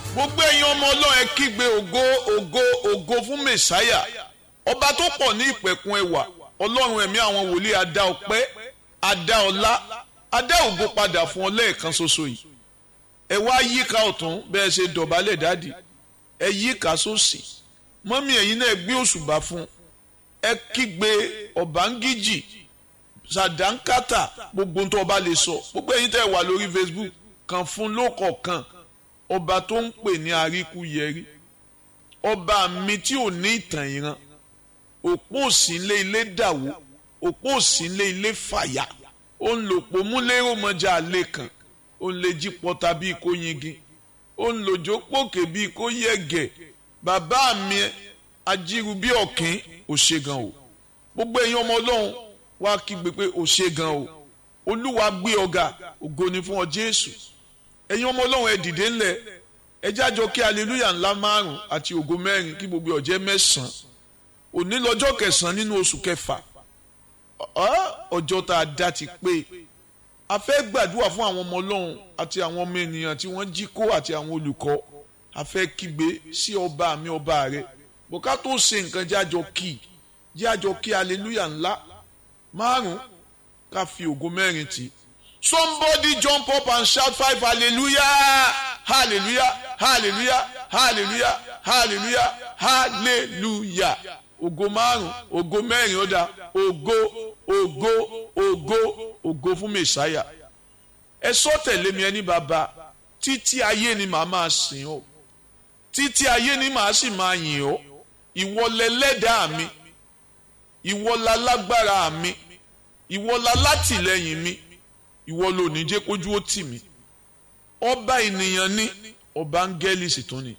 gbogbo ẹ̀yin ọmọ Ọlọ́run ẹ kígbe ògo ògo ògo fún mẹsáyà ọba tó pọ̀ ní ìpẹ̀kun ẹwà Ọlọ́run ẹ̀mí àwọn wòlíì adá ọpẹ́ adá ọlá adá ògo padà fún ọ lẹ́ẹ̀kan ṣoṣo yìí ẹ wá yíká ọ̀tún bẹ́ẹ̀ ṣe dọ̀bálẹ̀ dádì ẹ yíká sósì mọ́mí ẹ̀yin náà gbé òṣùbà fún ẹ kígbe ọ̀bángíjì sàdánkátà gbogbo tó ọba lè sọ gbogbo ẹ̀yin tẹ́ wà lórí Facebook kan fún lókọ̀ọ̀kan ọba tó ń pè ní àríkúyẹrí ọba mi tí ò ní ìtàn ìran òpó òsínlé ilé dàwó òpó òsínlé ilé fàyà ó ń lòpọ̀ múlẹ́rọ̀ mọ́jà àlè kan ó ń lè jí pọ́ta bíi kó yingin ó ń lòjó pòkè bíi kó yẹ̀gẹ̀ bàbá mi ajíru bí ọ̀kín ò ṣe gan o gbogbo ẹ̀yin ọmọ Ọlọ́run wá kígbe pé ò ṣe gan o Olúwa gbé ọ̀gá ògo ni fún ọ Jésù ẹ̀yin ọmọ Ọlọ́run ẹ dìde ńlẹ̀ ẹ jájọ kí hallelujah ńlá 5 àti ògo 4 kí gbogbo ọ̀jẹ́ 9 òní lọ́jọ́ 9 nínú oṣù kẹfà ọjọ́ tá a dá ti pé a fẹ́ gbàdúrà fún àwọn ọmọ Ọlọ́run àti àwọn ọmọ ènìyàn tí wọ́n jí kó àti àwọn olùkọ́ a fẹ́ kígbe sí ọba mi ọba rẹ bọ́ká tó ṣe nǹkan jájọ kí hallelujah ńlá 5 ká fi ògo 4 tì. Somebody jump up and shout 5 hallelujah hallelujah hallelujah hallelujah hallelujah hallelujah ògo 5 ògo 4 ó dá ògo ògo ògo ògo fún mẹsáyà ẹ sọ tẹ̀lé mi ẹni bàbá títí ayé ni màá máa sìn ọ́ títí ayé ni màá sì máa yìn ọ́ ìwọ lẹlẹ́dàá mi ìwọ lálágbára mi ìwọ lálátìlẹ́yìn mi ìwọ ló ní jẹ́ kójú ó tì mí ọba ènìyàn ní ọba áńgẹ́lì sì tún ni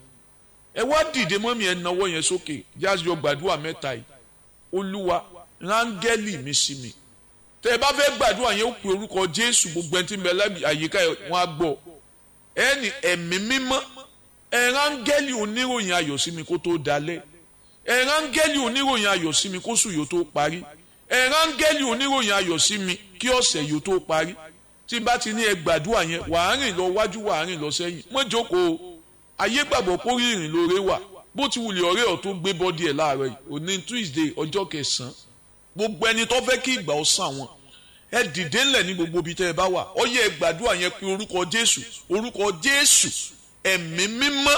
ẹ wá dìde mọ́mí ẹ nawọ́ yẹn sókè jáde gbàdúrà mẹ́ta yìí Olúwa rángẹ́lì mi sí mi tẹ́ ẹ bá fẹ́ gbàdúrà yẹn ó pe orúkọ Jésù gbogbo ẹni tí ń bẹ àyíká wọn á gbọ́ ẹni ẹ̀mí mímọ́ ẹ rángẹ́lì oníròyìn ayọ̀ sí mi kó tó dalẹ̀ ẹ rángẹ́lì oníròyìn ayọ̀ sí mi kó sùn yóò tó parí ẹ rángẹ́lì oníròyìn ayọ̀ sí mi kí ọ̀sẹ̀ yóò tó parí tí bá ti ní ẹ gbàdúrà yẹn wàá rìn lọ wájú wàá rìn lọ sẹ́yìn mọ́ jókòó ayé gbàgbọ́ kó rí ìrìn lóore wà bó ti wulẹ̀ ọ̀rẹ́ ọ̀ tó gbé bọ́dí ẹ̀ láàárọ̀ yìí òní Tuesday ọjọ́ 9 gbogbo ẹni tó fẹ́ kí ìgbà ó sàn wọn ẹ dìde ńlẹ̀ ní gbogbo ibi tẹ́ ẹ bá wà ó yẹ ẹ gbàdúrà yẹn pé orúkọ Jésù ẹ̀mí mímọ́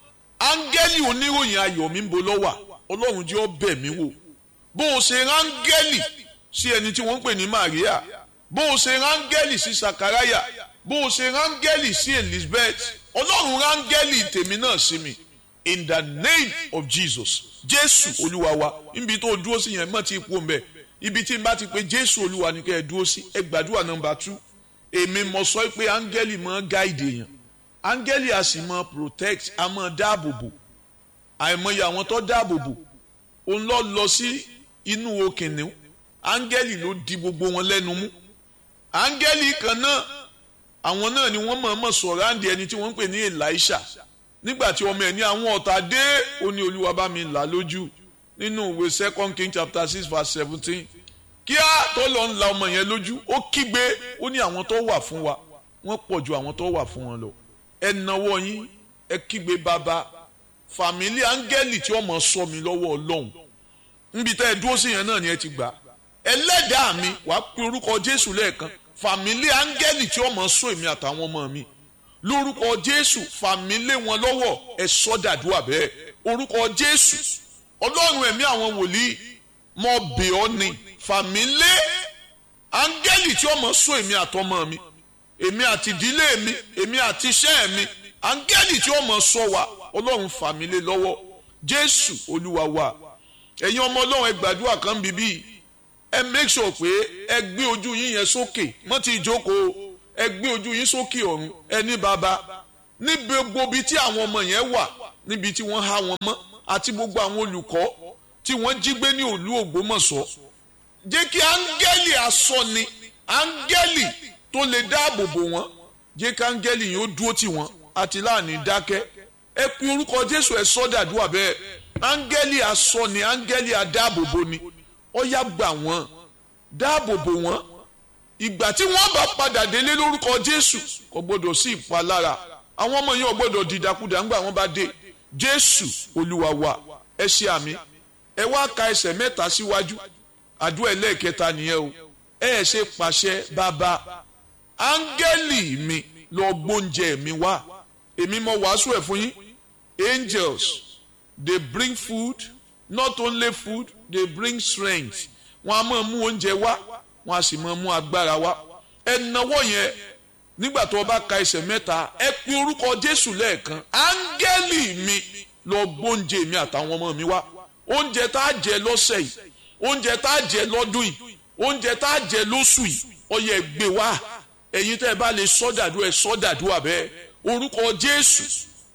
áńgẹ́lì oníròyìn ayọ̀ mi ń bo lọ́wà Ọlọ́run jẹ́ ó bẹ̀ mí wò bó o ṣe rángẹ́lì sí ẹni tí wọ́n ń pè ní Maria bó o ṣe rángẹ́lì sí Sakaraya bó o ṣe rángẹ́lì sí Elizabeth Ọlọ́run rángẹ́lì tèmi náà sí mi in the name of Jesus Jésù Olúwa wa níbi tó dúró sí yẹn mọ́ ti kú mbẹ́ ibi tí n bá ti pé Jésù Olúwa ni kẹ́ ẹ dúró sí ẹ gbàdúrà nọ́mbà 2 èmi mọ̀ sọ pé áńgẹ́lì máa gáìdì èèyàn áńgẹ́lì a sì máa protect a máa dáàbòbò àìmọye àwọn tó dáàbòbò òun lọ sí inú okìnìún áńgẹ́lì ló di gbogbo wọn lẹ́nu mú áńgẹ́lì kan náà àwọn náà ni wọ́n mọ̀ọ́mọ̀ sọ̀rọ̀ àǹdí ẹni tí wọ́n ń pè ní Elisha nígbà tí ọmọ ẹ̀ ní àwọn ọ̀tá dé ó ní Olúwa bá mi là lójú nínú ìwé 2 Kings chapter 6 verse 17 kíá tó lọ ń la ọmọ yẹn lójú ó kígbe ó ní àwọn tó wà fún wa wọ́n pọ̀ ju àwọn tó wà fún wọn lọ ẹ nawọ́ yín ẹ kígbe bàbá fàmílì áńgẹ́lì tí ọmọ sọ mi lọ́wọ́ Ọlọ́run níbi tẹ́ ẹ dúró sí yẹn náà ni ẹ ti gbà ẹlẹ́dàá mi wàá pe orúkọ Jésù lẹ́ẹ̀kan fàmílì áńgẹ́lì tí ọmọ sọ èmi àtàwọn ọmọ mi lórúkọ Jésù fàmílì wọn lọ́wọ́ ẹ sọ́dàdúrà bẹ́ẹ̀ orúkọ Jésù Ọlọ́run ẹ̀mí àwọn wòlíì mo bẹ̀ ọ́ ni fàmílì áńgẹ́lì tí ọmọ sọ èmi àtọmọ mi èmi àti ìdílé mi èmi àti iṣẹ́ mi áńgẹ́lì tí ọmọ sọ wa Ọlọ́run fàmílì lọ́wọ́ Jésù Olúwa wa ẹ̀yin ọmọ Ọlọ́run ẹ gbàdúrà kan bíbí ẹ make sure pé ẹ gbé ojú yín yẹn sókè mọ́ ti jókòó ẹ gbé ojú yín sókè ọ̀run ẹ ní bàbá níbi gbogbo ibi tí àwọn ọmọ yẹn wà níbi tí wọ́n há wọn mọ́ àti gbogbo àwọn olùkọ́ tí wọ́n jí gbé ní òlú Ògbómọ̀ṣọ́ jẹ́ kí áńgẹ́lì asọ́ni áńgẹ́lì tó lè dáàbò bò wọ́n jẹ́ kí áńgẹ́lì yìí ó dúró tì wọ́n àti láàní dákẹ́ ẹ pe orúkọ Jésù ẹ sọ́dàdúrà bẹ́ẹ̀ áńgẹ́lì asọ́ni áńgẹ́lì adáàbòbò ni ó yá gbà wọ́n dáàbòbò wọ́n ìgbà tí wọ́n bá padà délé lórúkọ Jésù kò gbọdọ̀ sí ìpalára àwọn ọmọ yẹn ò gbọ́dọ̀ dìdàkudà ńgbà wọ́n bá dé. Jésù Olúwa wa, ẹ ṣe àmì. Ẹ wá ka ẹsẹ̀ mẹ́ta síwájú. Àdúrà ẹlẹ́ẹ̀kẹta nìyẹn o. Ẹ ṣe pàṣẹ, bàbá áńgẹ́lì mi lọ gbóúnjẹ mi wá. Èmi mo wàásù ẹ̀ fún yín. Angels, they bring food, not only food, they bring strength. Wọ́n á máa mú oúnjẹ wá, wọ́n á sì máa mú agbára wá. Ẹ nawọ́ yẹn nígbà tó bá ka ẹsẹ̀ mẹ́ta, ẹ pe orúkọ Jésù lẹ́ẹ̀kan. Áńgẹ́lì mi lọ gbóúnjẹ mi àtàwọn ọmọ mi wá. Oúnjẹ tá a jẹ lọ́sẹ̀ yìí, oúnjẹ tá a jẹ lọ́dún yìí, oúnjẹ tá a jẹ lóṣù yìí, ó yẹ gbé wá. Ẹ̀yin tẹ́ ẹ bá lè sọ́dàdúrà ẹ sọ́dàdúrà bẹ́ẹ̀. Orúkọ Jésù,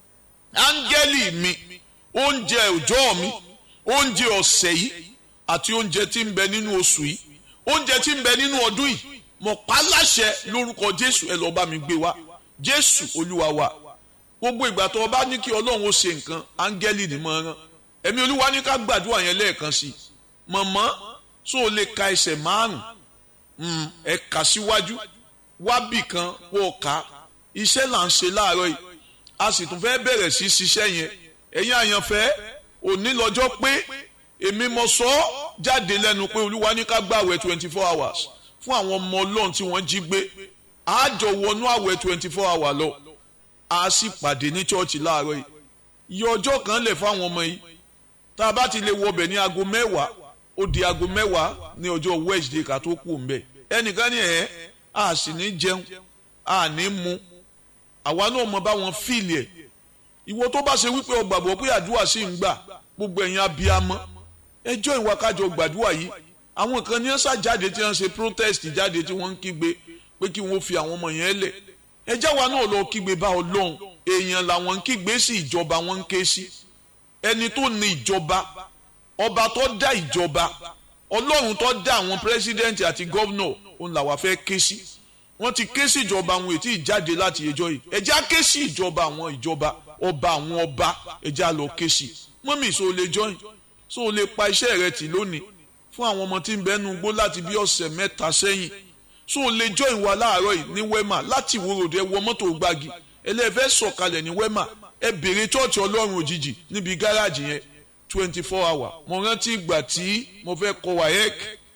áńgẹ́lì mi, oúnjẹ òjọ́ mi, oúnjẹ ọ̀sẹ̀ yìí àti oúnjẹ tí ń bẹ nínú oṣù yìí, oúnjẹ tí ń bẹ nínú ọdún yìí, mo pa láṣẹ lórúkọ Jésù, ẹ lọ bá mi gbé wá. Jésù Olúwa wa, gbogbo ìgbà tó o bá ní kí Ọlọ́run ó ṣe nǹkan, áńgẹ́lì ni mo rán. Ẹ̀mí Olúwa ní ká gbàdúrà yẹn lẹ́ẹ̀kan sí i. Mọ̀mọ́ so o lè ka ẹsẹ̀ márùn-ún, ẹ kà síwájú, wábì kan kó o kà. Iṣẹ́ là ń ṣe láàárọ̀ yìí, a sì tún fẹ́ bẹ̀rẹ̀ sí ṣiṣẹ́ yẹn. Ẹ̀yin àyànfẹ́, òní lọ́jọ́ pé èmi mo sọ jáde lẹ́nu pé Olúwa ní ká gbààwẹ̀ 24 hours fún àwọn ọmọ Ọlọ́run tí wọ́n jí gbé. A jọ wọnú àwẹ̀ 24 hours lọ, a sì pàdé ní chọ́ọ̀chì láàárọ̀ yìí. Iye ọjọ́ kan lè fáwọn ọmọ yìí. Tá a bá ti lè wọbẹ̀ ní aago 10, ó di aago 10 ní ọjọ́ Wednesday ká tó kù ńbẹ̀. Ẹnìkan ní a sì ní jẹun, a ní mu. Àwa náà mọ bá wọn fíìlì ẹ̀. Ìwọ tó bá ṣe wípé o gbàgbọ́ pé àdúrà sì ń gbà, gbogbo ẹ̀yin abiyamọ, ẹjọ́ ìwà kájọ gbàdúrà yìí. Àwọn kan ní ẹ̀sà jáde tí wọ́n ṣe protest jáde tí wọ́n ń kígbe pé kí wọ́n fi àwọn ọmọ yẹn lẹ̀. Ẹjẹ́ wa náà lọ kígbe bá Ọlọ́run. Èèyàn làwọn ń kígbe sí, ìjọba wọn ń ké sí. Ẹni tó ní ìjọba, ọba tó dá ìjọba, Ọlọ́run tó dá àwọn pírẹsidẹ́ǹtì àti gọ́vnọ̀, òun làwa fẹ́ ké sí. Wọ́n ti ké sí ìjọba àwọn ètí ìjáde láti ẹjọ́ yìí. Ẹjẹ́ á ké sí ìjọba àwọn ìjọba, ọba àwọn ọba, ẹjẹ́ á lọ ké sí. Mọ́mì so lè join, so lè pa iṣẹ́ rẹ tì lónìí fún àwọn ọmọ tí ń bẹnu gbó láti bí ọ̀sẹ̀ 3 sẹ́yìn. So lè join wa láàárọ̀ yìí ní Wema láti Ìwó Road, ẹ wọ mọ́tò Gbági. Ẹlẹ́fẹ́ sọ̀kalẹ̀ ní Wema, ẹ bèrè chọ́ọ̀chì Ọlọ́run òjijì níbi gáràjì yẹn 24 hours. Mo rántí ìgbà tí mo fẹ́ kọ WAEC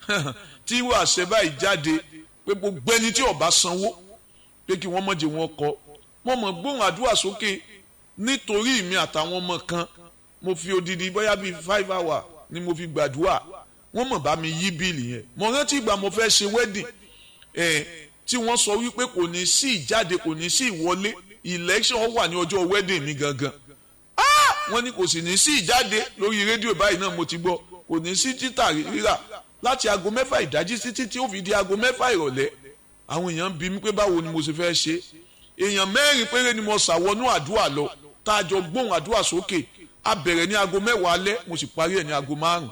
tí wàá ṣe báyìí jáde pé gbogbo ẹni tí ó bá sanwó pé kí wọ́n mọ̀jẹ̀ wọn kọ. Mo mọ̀ gbóhùn àdúrà sókè nítorí mi àtàwọn ọmọ kan. Mo fi odidi bóyá bíi 5 hours ni mo fi gbàdúrà. Wọ́n mọ̀ bá mi yí bíìlì yẹn. Mo rántí ìgbà mo fẹ́ ṣe wedding tí wọ́n sọ wípé kò ní sí ìjáde, kò ní sí ìwọlé. Election wà ní ọjọ́ wedding mi gangan. Wọ́n ní kò sì ní sí ìjáde lórí rédíò báyìí náà mo ti gbọ́. Kò ní sí títà rírà láti aago 6 ìdájí títí tí ó fi di aago 6 ìrọ̀lẹ́. Àwọn èèyàn bi mí pé báwo ni mo ṣe fẹ́ ṣe. Èèyàn 4 péré ni mo ṣàwọnú àdúrà lọ. Tá a jọ gbóhùn àdúrà sókè. A bẹ̀rẹ̀ ní aago 10 alẹ́, mo sì parí ẹ̀ ní aago 5.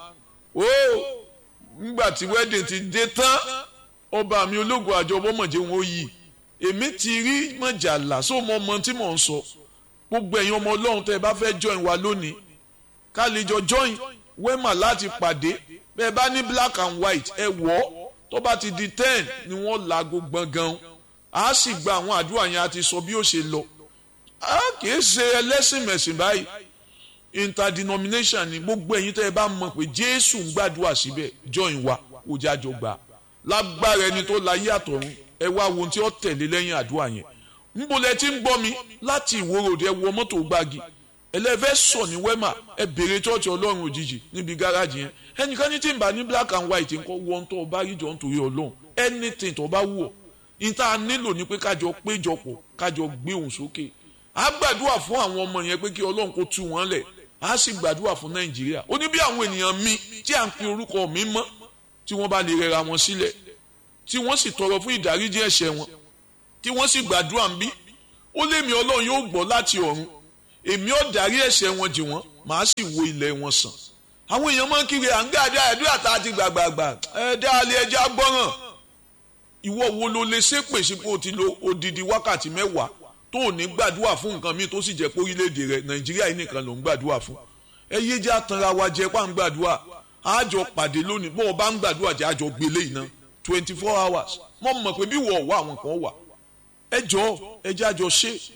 Nígbà tí wedding ti dé tán, ọba mi ológun àjọbọ mọ̀jẹ̀ wọn ó yí. Èmi ti rí mọ̀jàlá só mọ ọmọ tí mò ń sọ. Gbogbo ẹ̀yin ọmọ Ọlọ́run tẹ́ ẹ bá fẹ́ join wa lónìí, ká lè jọ join Wema láti pàdé. Bẹ́ẹ̀ bá ní black and white, ẹ wọ̀ tó bá ti di 10 ni wọ́n laago gbọ̀ngàn. A sì gba àwọn àdúrà yẹn àti sọ bí ó ṣe lọ. Kì í ṣe ẹlẹ́sìn mẹ̀sìn báyìí. Interdenomination ni gbogbo ẹ̀yin tẹ́ ẹ bá mọ̀ pé Jésù ń gbàdúrà síbẹ̀, join wa kó jájọ gbà. Lágbára ẹni tó láyé àtọ̀run, ẹ wá wo ohun tí ó tẹ̀lé lẹ́yìn àdúrà yẹn. Níbo lẹ ti ń gbọ́ mi láti Ìwó Road, ẹ wọ mọ́tò Gbági. Ẹlẹ́fẹ́ sọ ní Wema, ẹ bèrè chọ́ọ̀chì Ọlọ́run òjijì níbi gáràjì yẹn. Ẹnìkan ní tí ń bá ní black and white nǹkan wọ́n tó bá rí jọ nítorí Ọlọ́run. Anything tó bá wù ọ́. Ìta nílò ni pé kájọ péjọpọ̀, kájọ gbé òun sókè. A gbàdúrà fún àwọn ọmọ yẹn pé kí Ọlọ́run kó tú wọn lẹ̀. A sì gbàdúrà fún Nàìjíríà. Ó ní bí àwọn ènìyàn mi tí à ń pe orúkọ mi mọ́, tí wọ́n bá lè rẹra wọn sílẹ̀, tí wọ́n sì tọrọ fún ìdáríjì ẹ̀ṣẹ̀ wọn, tí wọ́n sì gbàdúrà ń bí, ó lémi Ọlọ́run yóò gbọ́ láti ọ̀run. Èmi ó dárí ẹ̀ṣẹ̀ wọn jì wọ́n, màá sì wo ilẹ̀ wọn sàn. Àwọn èèyàn máa ń kiri à ń gbàdúrà àdúrà tá a ti gbàgbàgbà. Ẹ dáálé ẹja gbọ́ràn. Ìwọ wo ló lè ṣépè sí pé o ti lo odidi wákàtí 10 tó ò ní gbàdúrà fún nǹkan míì tó sì jẹ́ pé orílẹ̀-èdè rẹ̀ Nàìjíríà yìí nìkan ló ń gbàdúrà fún. Ẹ yé jẹ́ àtànra wa jẹ́ pà ń gbàdúrà. Àjọ pàdé lónìí bó o bá ń gbàdúrà jẹ́ àjọ gbélé iná 24 hours. Mo mọ̀ pé bí wọ́n wà àwọn kan wà. Ẹ jọ̀ọ́ ẹ jẹ́ àjọ ṣe.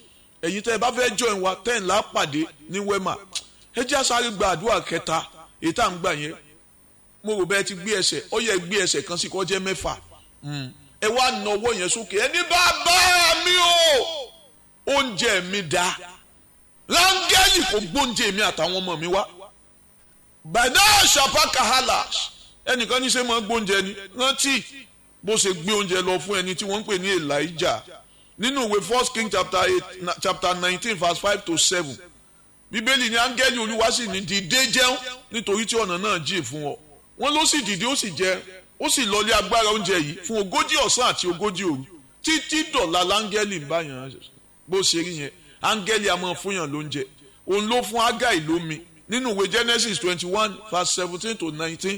ẹ̀yin tẹ́ ẹ bá fẹ́ join wa 10 la pàdé ní Wema ẹ jẹ́ sáré gba àdúrà kẹta èyí tá à ń gbà yẹn mo rò bẹ́ẹ̀ ti gbé ẹsẹ̀ ó yẹ gbé ẹsẹ̀ kan sí kó jẹ́ 6 ẹ wá na ọwọ́ yẹn sókè ẹni bàbá mi o oúnjẹ mi dá láńgẹ́lì kò gbóúnjẹ mi àtàwọn ọmọ mi wá bàdá ṣàpákà hàlàs ẹnìkan ní ṣe máa gbóúnjẹ ni rántí bó ṣe gbé oúnjẹ lọ fún ẹni tí wọ́n ń pè ní Elijah nínú ìwé 1 King chapter 19 verse 5-7 bíbélì ní áńgẹ́lì olúwa sì ní dìde jẹun nítorí tí ọ̀nà náà jìn fún ọ wọ́n ló sì dìde ó sì jẹ ó sì lọlé agbára oúnjẹ yìí fún 40 ọ̀sán àti 40 òru títí dọ̀la láńgẹ́lì ń báyàn bó ṣe rí yẹn áńgẹ́lì a máa fúnyàn lóúnjẹ òun ló fún Ágáì lómi nínú ìwé Genesis 21 verse 17-19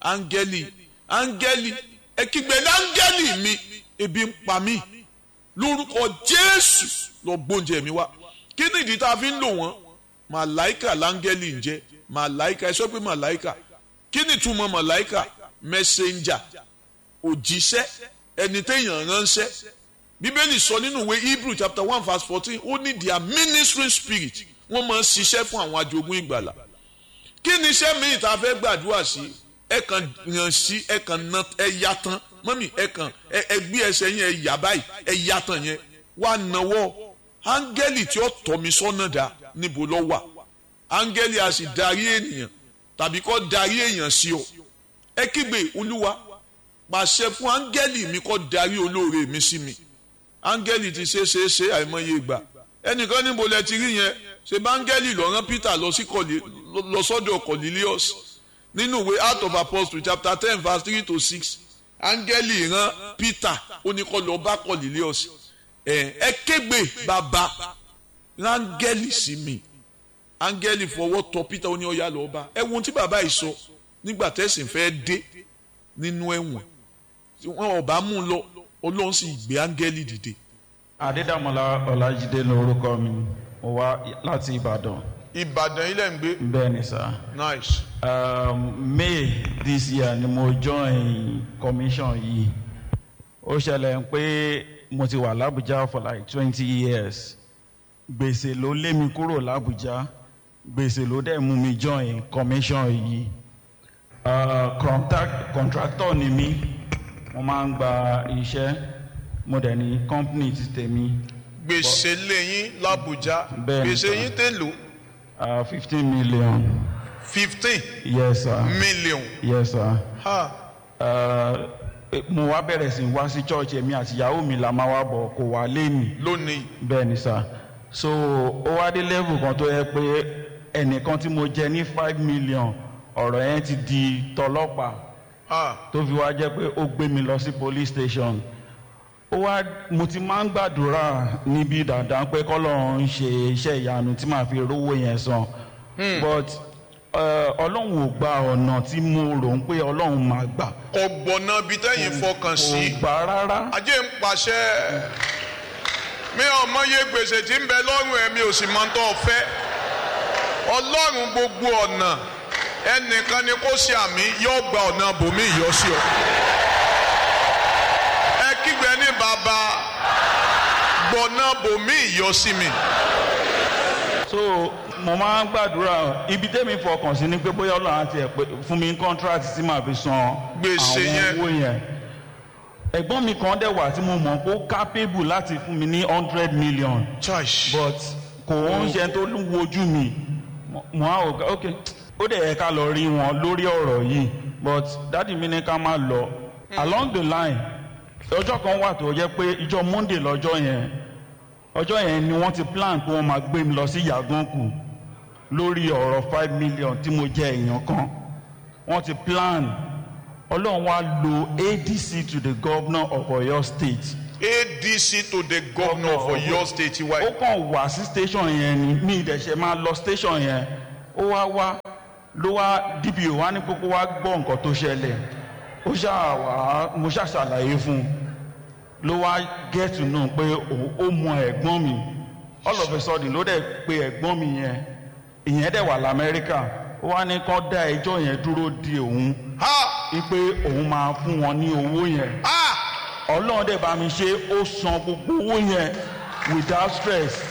áńgẹ́lì ẹ kígbe ní áńgẹ́lì mi ebi ń pa mí lórúkọ Jésù lọ gbóúnjẹ mi wá kí ni ìdí tá a fi ń lò wọ́n màláìkà láńgẹ́lì ń jẹ́ màláìkà ẹ sọ pé màláìkà kí ni ìtumọ̀ màláìkà messenger òjíṣẹ́ ẹni téèyàn ránṣẹ́ bíbélì sọ nínú ìwé Hebrew chapter 1 verse 14 ó ní their ministering spirit wọ́n máa ń ṣiṣẹ́ fún àwọn àjogún ìgbàlà kí ni iṣẹ́ míì tá a fẹ́ gbàdúrà sí ẹ kàn yàn sí ẹ kàn ná ẹ yá tán mọ́mì ẹ kàn ẹ gbé ẹsẹ̀ yẹn ẹ yá báyìí ẹ yá tán yẹn wà náwó áńgẹ́lì tí ó tọ́ mi sọ́nà dá níbo ló wà áńgẹ́lì a sì darí ènìyàn tàbí kó darí èèyàn sí ọ ẹ kígbe olúwa pàṣẹ fún áńgẹ́lì mi kó darí olóore mi sí mi áńgẹ́lì ti ṣe àìmọye ìgbà ẹnìkan níbo lẹ ti rí yẹn ṣe bá áńgẹ́lì lọ rán Peter lọ sọ́dọ̀ Cornelius nínú ìwé Acts of Apostles chapter 10 verse 3-6 áńgẹ́lì rán Peter ó ní kó lọ bá Cornelius ẹ kégbe bàbá áńgẹ́lì sí mi áńgẹ́lì fọwọ́ tọ́ Peter ó ní ọ̀yà lọ́ọ́ bá ẹ wo ohun tí bàbá yìí sọ nígbà tẹ̀sìn fẹ́ dé nínú ẹ̀wọ̀n tí wọ́n ọba mú lọ Ọlọ́run sì gbé áńgẹ́lì dìde. Adédàmọ́lá Ọlájídé lórúkọ mi mo wá láti Ìbàdàn. Ìbàdàn ilẹ̀ ń gbé. Bẹ́ẹ̀ ni sir. Nice. May this year ni mo join commission yìí ó ṣẹlẹ̀ pé mo ti wà l'Abuja for like 20 years gbèsè ló lé mi kúrò l'Abuja gbèsè ló dẹ̀ mú mi join commission yìí contractor ni mí mo máa ń gba iṣẹ́ mo dẹ̀ ní company ti tèmi. gbèsè lẹ́yìn l'Abuja gbèsè yín tèlò. 15 million. 15. Yes sir. Million. Yes sir. Ha. Mo wá bẹ̀rẹ̀ sí wá sí church èmi àti ìyàwó mi la máa wá bọ̀ kò wá lé mi. Lónìí. Bẹ́ẹ̀ ni sir. So ó wá dé level kan tó yẹ pé ẹnìkan tí mo jẹ ní 5 million ọ̀rọ̀ yẹn ti di tọlọ́pàá. Tó fi wá jẹ́ pé ó gbé mi lọ sí police station. Mo ti máa ń gbàdúrà níbi dáadáa pé k'Ọlọ́run ń ṣe iṣẹ́ ìyanu tí màá fi rówó yẹn san. But Ọlọ́run ò gba ọ̀nà tí mo rò ń pé Ọlọ́run máa gbà. Kò gbọ̀nà bí tẹ́yìn fọkàn sí. Kò gbà rárá. Ajé ń pàṣẹ mi ò mọye gbèsè tí ń bẹ lọ́rùn ẹ̀ mi ò sì mọ tó fẹ́. Ọlọ́run gbogbo ọ̀nà ẹnìkan ni kó ṣe àmì yóò gba ọ̀nà bòmí ìyọ́sí ọ. Kígbe ní bàbá gbọ̀nà bòmí ìyọ́sí mi. So mo máa ń gbàdúrà ibi tẹ́mi fọkàn sí ni pé bóyá Ọlọ́run àti ẹ̀ fún mi contract tí màá fi san gbèsè yẹn. àwọn owó yẹn. Ẹ̀gbọ́n mi kan dẹ̀ wà tí mo mọ̀ pé ó capable láti fún mi ní 100 million. But kò ń ṣe tó wojú mi. Mo á wò ok ó dẹ̀ yẹ ká lọ rí wọn lórí ọ̀rọ̀ yìí but dádì mi ní ká má lọ. Along the line ọjọ́ kan wà tó jẹ́ pé ìjọ Monday lọ́jọ́ yẹn ni wọ́n ti plan pé wọ́n máa gbé mi lọ sí Yàgánkù lórí ọ̀rọ̀ 5 million tí mo jẹ èèyàn kan wọ́n ti plan Ọlọ́run wá lo ADC to the governor of Oyo State. ADC to the governor of Oyo State. Ó kàn wá sí station yẹn ni mi ìdẹ̀ṣẹ̀ máa lọ station yẹn ó wá ló wá DPO wá ní kókó wá gbọ́ nǹkan tó ṣẹlẹ̀ ó ṣàwà mo ṣàṣàlàyé fún un ló wá get to know pé ó mọ ẹ̀gbọ́n mi all of a sudden ló dẹ̀ pé ẹ̀gbọ́n mi yẹn ìyẹn dẹ̀ wà l'Amẹ́ríkà ó wá ní kán dá ẹjọ́ yẹn dúró di òun wípé òun máa fún wọn ní owó yẹn Ọlọ́run dẹ̀ bá mi ṣe ó san gbogbo owó yẹn without stress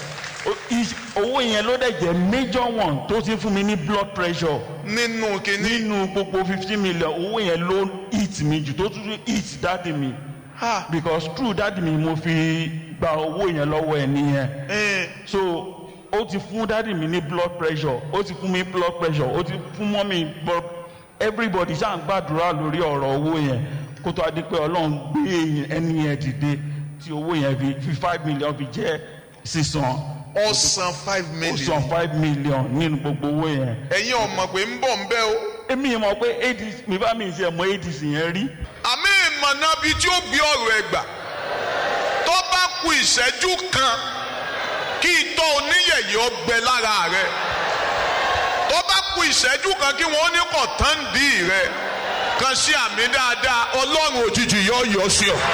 owó yẹn ló dẹ̀ jẹ́ major one tó ti fún mi ní blood pressure. nínú kíní. nínú gbogbo 15 million owó yẹn ló hit mi jù tó tún hit dáàdì mi. because through dáàdì mi mo fi gba owó yẹn lọ́wọ́ ẹ̀ nìyẹn. so ó ti fún dáàdì mi ní blood pressure ó ti fún mi blood pressure ó ti fún mọ́ mi blood everybody ṣáà ń gbàdúrà lórí ọ̀rọ̀ owó yẹn kó tó a di pé ọlọ́run gbé ẹni yẹn dìde tí owó yẹn fi 5 million fi jẹ́ sísan. ó san 5 million. ó san 5 million nínú gbogbo owó yẹn. ẹ̀yin ò mọ̀ pé ń bọ̀ ń bẹ́ o. èmi mọ̀ pé adc mi bá mi ṣe mọ adc yẹn rí. àmì ìmọ̀nà bíi tí ó gbé ọ̀rọ̀ ẹ̀ gbà tó bá ku ìṣẹ́jú kan kí itọ́ oníyẹ̀yẹ́ ó gbẹ lára rẹ̀ tó bá ku ìṣẹ́jú kan kí wọ́n ní kọ̀tàndì rẹ̀ kan sí àmì dáadáa ọlọ́run òjijì yọ yọ sí ọ.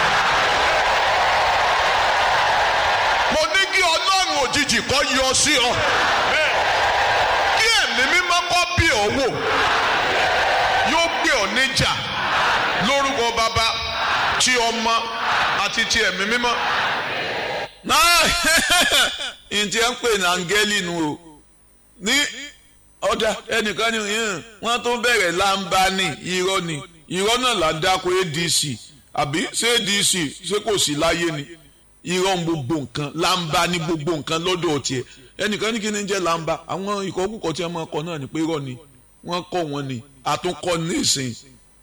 mo ní kí ọlọ́run òjijì kọ́ yọ sí ọ kí ẹ̀mí mímọ́ kọ́ bí ọ wò yóò gbé ọ níjà lórúkọ bàbá tí ọmọ àti ti ẹ̀mí mímọ́. náà ǹtí ẹ ń pè ní áńgẹ́lì nu o ní ọ̀dà ẹnìkan ní wọ́n tó bẹ̀rẹ̀ láǹbá ní irọ́ ni irọ́ náà là ń dáko adc àbí ṣé adc ṣé kò sí láyé ni irọ́ ń gbogbo nǹkan láǹbá ní gbogbo nǹkan lọ́dọ̀ tiẹ̀ ẹnìkan ní kí ni jẹ́ láǹbá àwọn ìkọ́kùkọ tí wọ́n máa kọ náà ni pé irọ́ ni wọ́n kọ́ wọn ni àtúnkọ́ ní ìsìn.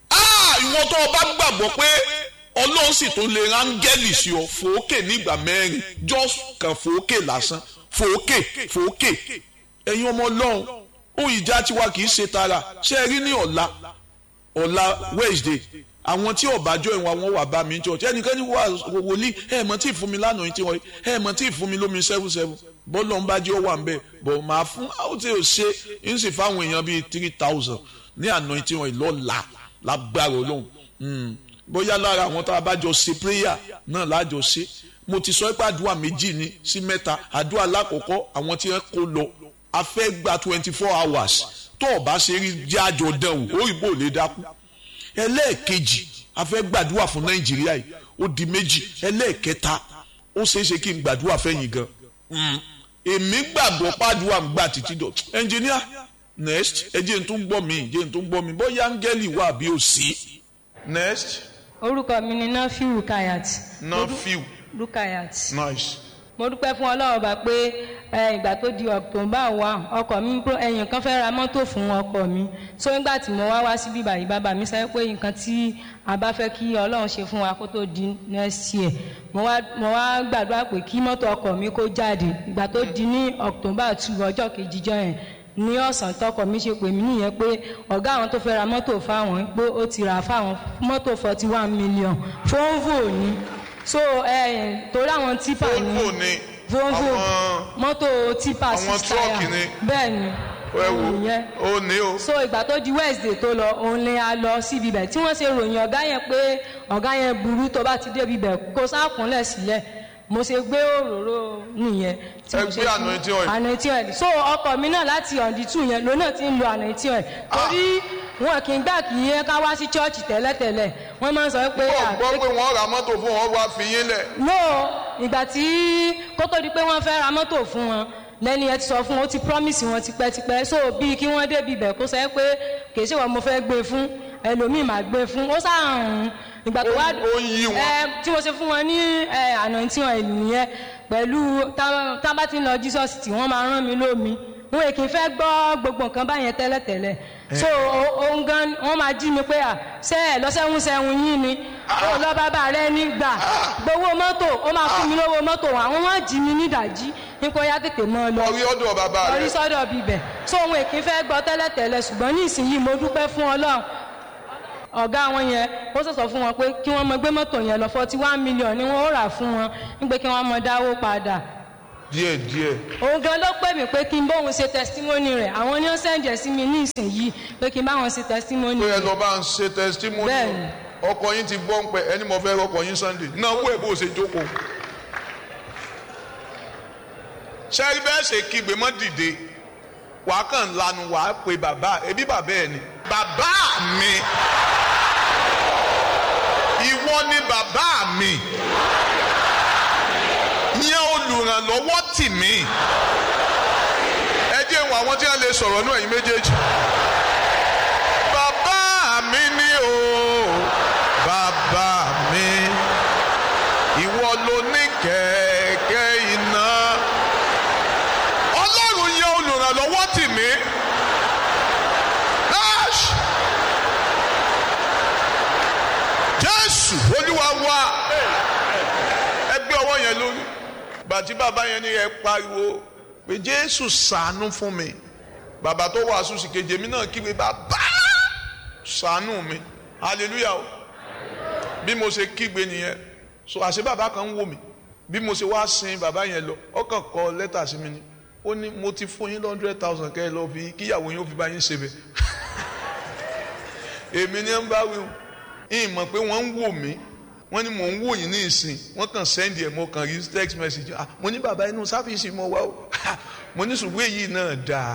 ìwọ tó o bá gbàgbọ́ pé ọlọ́run sì tún lè rángẹ́lì sí ọ fòókè nígbà mẹ́rin just kan fòókè lásán fòókè ẹ̀yin ọmọ ọlọ́run ohun ìjà tiwa kì í ṣe tara ṣé ẹ rí ní ọ̀la Wednesday àwọn tí ọ̀bájọ́ ìwọ̀n àwọn wà bá mi ní church ẹnìkan ní wòlíì ẹ̀ mọ̀ tí ì fún mi lánàá yìí tí wọ́n ẹ̀ mọ̀ tí ì fún mi lómi 7 bọ́ọ̀lù ọ̀nba jẹ́ ó wà ń bẹ̀ bọ̀ máa fún àwọn tí ò ṣe ń sì fáwọn èèyàn bíi 3000 ní àná tí wọ́n lọ́la lágbára Ọlọ́run bóyá lára àwọn tá a bá jọ ṣe prayer náà lájọ ṣe mo ti sọ pé àdúrà méjì ní sí mẹ́ta àdúrà lákòókò àwọn tí wọ́n kó lọ a fẹ́ gba 24 hours tó o bá ṣe rí jájọ dán o òyìnbó lè dákú ẹlẹ́ẹ̀kejì a fẹ́ gbàdúrà fún Nàìjíríà yìí ó di méjì ẹlẹ́ẹ̀kẹta ó ṣeé ṣe kí n gbàdúrà fẹ́yìn gan èmi gbàgbọ́ pàdúrà ń gbà títí dọ̀ ẹnjìníà next ẹ jẹ́ n tún gbọ́ mi bóyá áńgẹ́lì wà bí ó sí. next. orúkọ mi ni Nafiu Rukayat. Nafiu Rukayat. nice. mo dúpẹ́ fún Ọlọ́run bá pé ìgbà tó di October 1 ọkọ mi ẹ̀yìn kan fẹ́ ra mọ́tò fún ọkọ mi so nígbà tí mo wá sí bíbá yìí bàbá mi sọ pé nǹkan tí a bá fẹ́ kí Ọlọ́run ṣe fún wa kó tó di next year mo wá gbàdúrà pé kí mọ́tò ọkọ mi kó jáde ìgbà tó di ní October 2 ọjọ́ kejì jọ yẹn ní ọ̀sán tọkọ mi ṣe pè mí nìyẹn pé ọ̀gá àwọn tó fẹ́ ra mọ́tò fáwọn pé ó ti rà fáwọn mọ́tò 41 million Volvo ni so torí àwọn tipa ni Volvo mọ́tò tipa 6 tire bẹ́ẹ̀ ni ìyẹn ó ní o. so ìgbà tó di Wednesday tó lọ òun ni a lọ síbi bẹ̀ tí wọ́n ṣe ròyìn ọ̀gá yẹn pé ọ̀gá yẹn burú tó bá ti débi bẹ̀ kó sákúnlẹ̀ sílẹ̀ mo ṣe gbé òróró nìyẹn tí mo ṣe fún anointing oil so ọkọ mi náà láti on the 2 yẹn ló náà ti ń lo anointing oil torí wọn kì í gbà kí yẹn ká wá sí chọ́ọ̀chì tẹ́lẹ̀tẹ́lẹ̀ wọ́n máa ń sọ pé. gbọ́ pé wọ́n ra mọ́tò fún wọn wá fi yín lẹ̀. no ìgbà tí kó tó di pé wọ́n fẹ́ ra mọ́tò fún wọn lẹ́ni ẹ ti sọ fún wọn ó ti promise wọn tipẹ́tipẹ́ so bíi kí wọ́n débi ibẹ̀ kó sẹ́ pé kì í ṣe wọn mo fẹ́ gbé fún ẹlòmíì máa gbé fún ó sáàrùn ìgbà tó wá tí mo ṣe fún wọn ní anointing oil nìyẹn pẹ̀lú tá bá ti ń lọ Jesus tí wọ́n máa rán mi lómi wọn èkì fẹ́ gbọ́ gbogbo nǹkan báyẹn tẹ́lẹ̀tẹ́lẹ̀ so òun gan wọ́n máa jí mi pé ṣé ẹ lọ́sẹ̀hún yín ni ó lọ bàbá rẹ nígbà gbowó mọ́tò ó máa fún mi lówó mọ́tò àwọn wọn jí mi nídàjí nípa ya tètè mọ́ lọ orí ọ̀dọ̀ bàbá rẹ orí sọ́dọ̀ bíbẹ̀ so òun èkì fẹ́ gbọ́ tẹ́lẹ̀tẹ́lẹ̀ ṣùgbọ́n ní ìsinyìí mo dúpẹ́ fún Ọlọ́run ọ̀gá wọn yẹn ó sọ̀sọ̀ fún wọn pé kí wọ́n mọ gbé mọ́tò yẹn lọ 41 million ni wọ́n ó rà fún wọn nígbà kí wọ́n mọ dáwó padà. díẹ̀. òun gan ló pè mí pé kí n bóun ṣe testimony rẹ̀ àwọn ni ó sẹ́ǹjẹ̀ sí mi ní ìsinyìí pé kí n bá wọn ṣe testimony. pé ẹ lọ bá ń ṣe testimony. bẹ́ẹ̀ni. ọkọ yín ti gbọ́ ń pẹ́ ẹni mo fẹ́ ọkọ yín Sunday náà wú ẹ̀ bó ṣe jókòó. ṣẹ́rí bẹ́ẹ̀ ṣe kígbe mọ́ dìde wàá kàn lanu wàá pe bàbá ẹbí bàbá ẹ ni. bàbá mi ìwọ ni bàbá mi yẹn olùrànlọ́wọ́ olùrànlọ́wọ́ tì mí. ẹ jẹ́ ìwọ̀n àwọn tí wọ́n lè sọ̀rọ̀ náà ẹ̀yin méjèèjì. bàbá mi ni o bàbá mi ìwọ ló ní kẹ̀kẹ́ iná. ọlọ́run yẹ olùrànlọ́wọ́ tì mí. jésù olúwa wa ẹgbẹ́ ọwọ́ yẹn lórí gbàtí bàbá yẹn ní ẹ pariwo pé jésù ṣàánú fún mi. bàbá tó wàásù sí kejì mi náà kígbe bàbá ṣàánú mi hallelujah o. bí mo ṣe kígbe nìyẹn so àṣẹ bàbá kan ń wò mí bí mo ṣe wá sin bàbá yẹn lọ ọkàn kọ lẹ́tà sí mi ni ó ní mo ti fún yín 100,000 kẹ́ ẹ lọ fi kíyàwó yín ó fi bá yín ṣe bẹ́ẹ̀. èmi ni ẹ ń bá wí o ìmọ̀ pé wọ́n ń wò mí wọ́n ní mò ń wò yín ní ìsìn wọ́n kàn sẹ́ndì ẹ̀ mo kàn rí text message mo ní bàbá inú sáfìsì mo wá o mo ní ṣùgbọ́n èyí náà dáa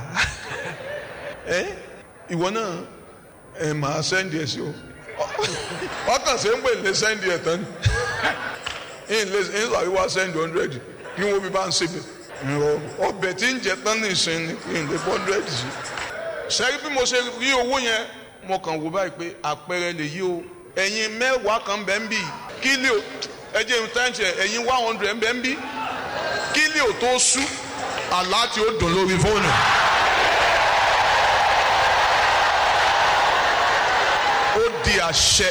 ìwọ náà máa sẹ́ndì ẹ̀ sí o ọkàn ṣe ń pè lé sẹ́ndì ẹ̀ tán ní sọ àríwá sẹ́ndì 100 kí wọ́n fi bá ń ṣe bẹ̀ ọbẹ̀ tí ń jẹ tán ní ìsìn ní kí n lè 100 sí. sẹ́rí bí mo ṣe rí owó yẹn mo kàn wò báyìí pé àpẹẹrẹ lè yí o ẹ̀yin mẹ́wàá kan bẹ́ẹ̀ ń bì kílíò ẹjẹ́ ìtẹ́ǹtì ẹ̀yin 100 bẹ́ẹ̀ ń bì kílíò tó sú àlá tí ó dùn lórí fóònù. ó di àṣẹ.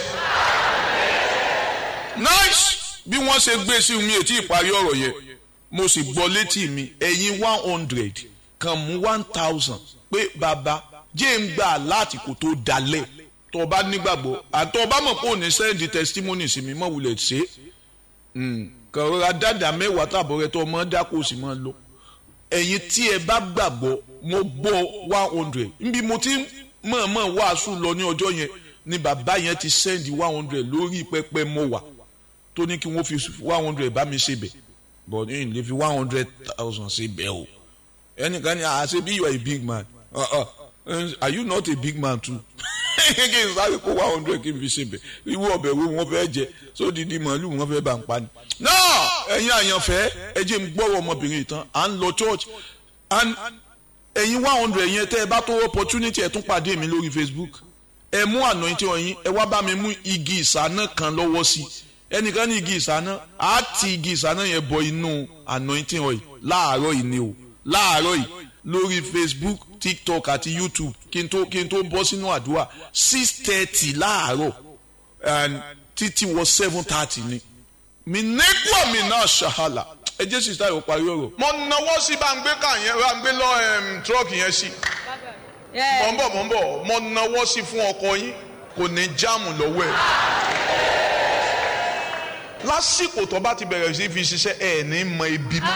nice bí wọ́n ṣe gbé sí mi ètí ìparí ọ̀rọ̀ yẹn mo sì gbọ́ létí mi ẹ̀yin 100 kan mú 1000 pé bàbá jẹ́ ń gbà láti kò tó dalẹ̀ tó o bá nígbàgbọ́ àti o bá mọ̀ pé ò ní sẹ́ndì testimony sí mi mọ̀ wulẹ̀ ṣe kàn rọra dáadáa mẹ́wàá tàbọ̀ rẹ tó o mọ̀ dá kó o sì mọ̀ lọ. ẹ̀yin tí ẹ bá gbàgbọ́ mo gbọ́ 100 níbi mo ti mọ̀ọ́mọ̀ wàásù lọ ní ọjọ́ yẹn ni bàbá yẹn ti sẹ́ndì 100 lórí pẹpẹ mọ́ wà tó ní kí wọ́n fi 100 bá mi ṣe bẹ̀ but ní lè fi 100,000 ṣe bẹ̀ o ẹnìkan ni àṣẹ bí you are a big man. Are you not a big man too? kí n sáré kó 100 kí n fi ṣe bẹ̀ irú ọbẹ̀ wo wọ́n fẹ́ jẹ sódìdí màálù wọ́n fẹ́ bá ń pa ni. náà ẹ̀yin àyànfẹ́ ẹ jẹ́ n gbọ́rọ̀ ọmọbìnrin tán à ń lọ church and ẹ̀yin 100 yẹn tẹ́ ẹ bá tó opportunity ẹ̀ tún pàdé mi lórí Facebook ẹ mú anointing ọ̀yin ẹ wá bá mi mú igi ìsáná kan lọ́wọ́ sí ẹnìkan ní igi ìsáná á ti igi ìsáná yẹn bọ inú anointing ọ̀yin láàárọ̀ yìí ni o láàárọ̀ yìí lórí Facebook TikTok àti YouTube kí n tó bọ́ sínú àdúrà 6:30 láàárọ̀ títí wọ 7:30 ni mi nẹ́kùn mi náà ṣàhàlà ẹ jẹ́ sísá yóò parí ọ̀rọ̀. mo náwó sí bá ń gbé ká yẹn bá ń gbé lọ tírọ́ọ̀kì yẹn sí mọ̀ ń bọ̀ mo náwó sí fún ọkọ yín kò ní jáàmù lọ́wọ́ ẹ̀ lásìkò tó bá ti bẹ̀rẹ̀ sí fi ṣiṣẹ́ ẹ̀ ní mọ ibi mọ́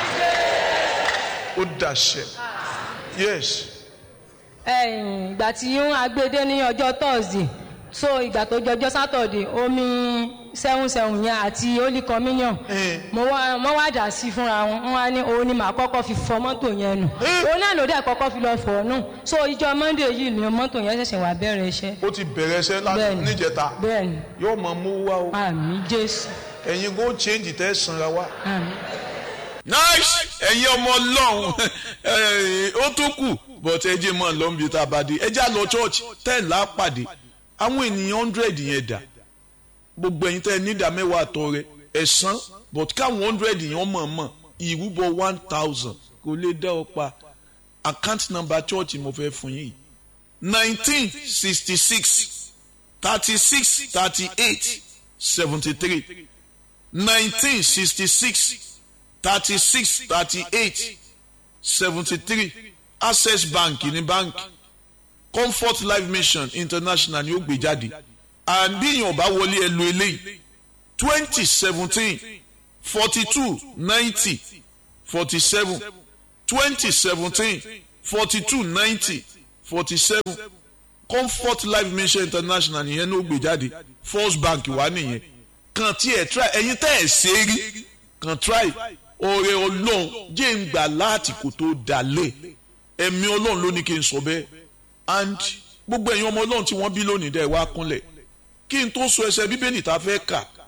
ó dàṣẹ yes. ìgbà tí yún agbede ní ọjọ́ Thursday so ìgbà tó jọjọ́ Saturday omi 7 yẹn àti holy communion mo wá dà sí fúnra wọn wá ní òun ni màá kọ́kọ́ fi fọ mọ́tò yẹn nù òun náà ló dẹ̀ kọ́kọ́ fi lọ fọ̀ nù so ìjọ Monday yìí ni mọ́tò yẹn ṣẹ̀ṣẹ̀ wá bẹ̀rẹ̀ iṣẹ́. ó ti bẹ̀rẹ̀ iṣẹ́ láti níjẹta bẹ́ẹ̀ni yóò mọ mú wá o. àmín Jésù. ẹ̀yin go change tẹ́ sanra wá. àmín. nice ẹ̀yin ọmọ Ọlọ́run ó tó kù but ẹ jẹ́ mọ́ lọ́nbi tá a bá dé ẹ já lọ church 10 là á pàdé àwọn ènìyàn 100 yẹn dà gbogbo ẹ̀yin tẹ́ ẹ ní ìdá mẹ́wàá àtọ́ rẹ ẹ̀sán but káwọn 100 yẹn mọ̀ọ́mọ̀ ìrúbọ 1000 kò lè dá ọ pa account number church mo fẹ́ fún yín 1966 36 38 73 1966 36 38 73 Access Bank ní báńkì Comfort Life Mission International ni ó gbé jáde and bí èèyàn bá wọlé ẹ lo eléyìí 2017 42 90 47 2017 42 90 47 Comfort Life Mission International nìyẹn ló gbé jáde First Bank wà nìyẹn kàn tí ẹ try ẹ̀yin tẹ́ ẹ ṣe rí kàn try ọ̀rẹ́ Ọlọ́run jẹ́ ń gbà láti kò tó dalẹ̀ ẹ̀mí Ọlọ́run ló ní kí n sọ bẹ́ẹ̀ and gbogbo ẹ̀yin ọmọ Ọlọ́run tí wọ́n bí lónìí dẹ̀ wá kúnlẹ̀ kí n tó sọ ẹsẹ̀ Bíbélì tá a fẹ́ kà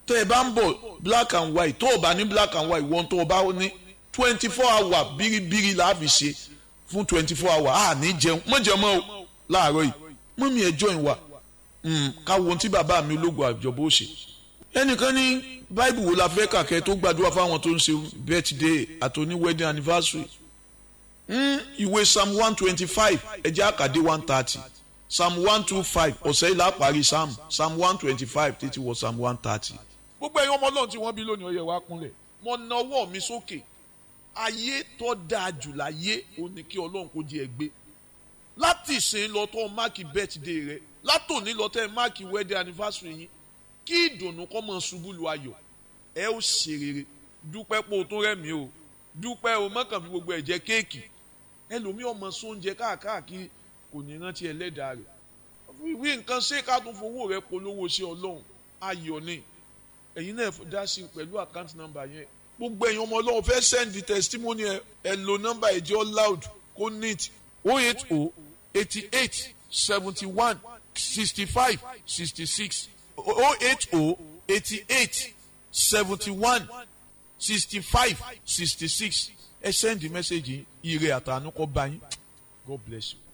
tó ẹ bá ń bọ̀ black and white tó o bá ní black and white wọ́n tó o bá ní 24 hour bíríbírí la fi ṣe fún 24 hour ní jẹun mọ̀ jẹun mọ́ o láàárọ̀ yìí mọ́ mi ẹ̀ join wa ká wo ohun tí bàbá mi ológun àjọbó ṣe ẹnìkan ní báìbù wo la fẹ́ kàkẹ́ tó gbàdúrà fáwọn tó ń ṣe birthday àtòní wedding anniversary ìwé psalm 125 ẹjẹ́ àkàdé 130 psalm 125 ọ̀sẹ̀ ìlà parí psalm 125 títí wọ psalm 130. gbogbo ẹ̀yin ọmọ ọlọ́run tí wọ́n bí lónìí ó yẹ wá kúnlẹ̀ mo na ọwọ́ mi sókè ayé tó dáa jù láyé ó ní kí ọlọ́run kó jẹ́ ẹgbẹ́ láti ìsìn lọ tó máàkì birthday rẹ látòní lọ tẹ́ máàkì wedding anniversary yín kí ìdùnnú kó máa ṣubú lu ayọ̀ ẹ ó ṣe rere dúpẹ́ pé o tó rẹ̀mí o dúpẹ́ o mọ́kàn fi gbogbo ẹ̀ jẹ kéèkì ẹlòmíì ọmọ sóúnjẹ káàkiri kò ní rántí ẹlẹ́dàá rẹ̀ wí nǹkan ṣé ká tún fowó rẹ polówó sí ọlọ́run ayọ̀ ni ẹ̀yin náà dá sí pẹ̀lú account number yẹn gbogbo ẹ̀yin ọmọ ọlọ́run fẹ́ send the testimony ẹ lo number ẹ̀jẹ̀ loud kó neat 080 88 71 65 66 080 88 71 65 66 ẹ send the message ire àtàánú kó bá yín. God bless you.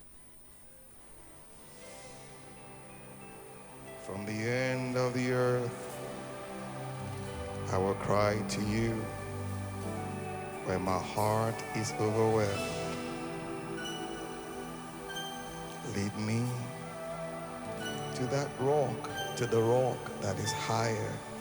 From the end of the earth, I will cry to you when my heart is overwhelmed. Lead me to that rock, to the rock that is higher